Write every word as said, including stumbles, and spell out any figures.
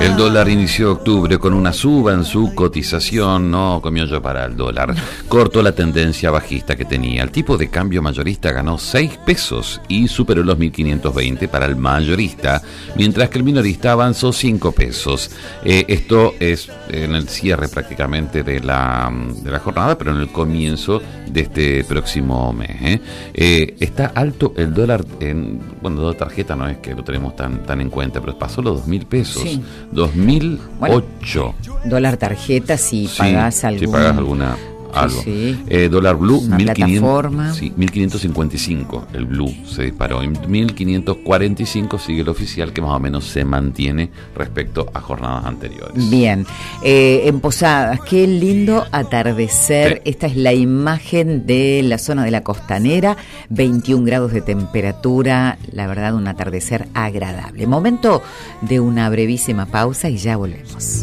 El dólar inició octubre con una suba en su cotización, no comió yo para el dólar. Cortó la tendencia bajista que tenía. El tipo de cambio mayorista ganó seis pesos y superó los mil quinientos veinte para el mayorista, mientras que el minorista avanzó cinco pesos. Eh, esto es en el cierre prácticamente de la, de la jornada, pero en el comienzo de este próximo mes. ¿eh? Eh, está alto el dólar, en, bueno, la tarjeta no es que lo tenemos tan, tan en cuenta, pero pasó los dos mil pesos. Sí. dos mil ocho. Bueno, dólar tarjeta si sí, pagás algún... si pagás alguna algo. Sí, sí. Eh, dólar blue Una mil quinientos, plataforma. sí, mil quinientos cincuenta y cinco. El blue se disparó en mil quinientos cuarenta y cinco, sigue el oficial que más o menos se mantiene respecto a jornadas anteriores. Bien, eh, en Posadas, qué lindo atardecer. Sí. Esta es la imagen de la zona de la Costanera, veintiún grados de temperatura, la verdad un atardecer agradable. Momento de una brevísima pausa y ya volvemos.